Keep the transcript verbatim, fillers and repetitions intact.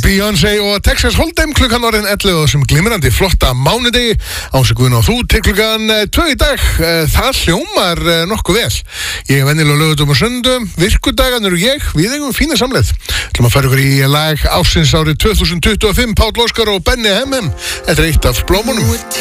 Beyoncé og Texas Hold'em klukkan orðin ellefu sem glimrandi flotta mánudegi ásökuðun á þú til klukkan tvö í dag. Það hljómar nokkuð vel. Ég er venjulega lögutum og söndum, virkudagan eru ég, við eigum fína samleið. Ætlum að fara ykkur í lag ársins árið tvö þúsund tuttugu og fimm, Páll Óskar og Benny Hemmem. Þetta er eitt af blómunum.